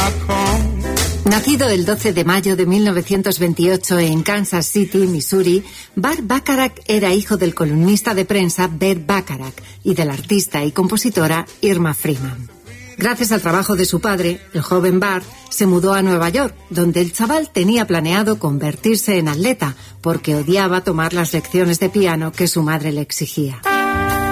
Nacido el 12 de mayo de 1928 en Kansas City, Missouri, Burt Bacharach era hijo del columnista de prensa Bert Bacharach y de la artista y compositora Irma Freeman. Gracias al trabajo de su padre, el joven Bart se mudó a Nueva York, donde el chaval tenía planeado convertirse en atleta, porque odiaba tomar las lecciones de piano que su madre le exigía.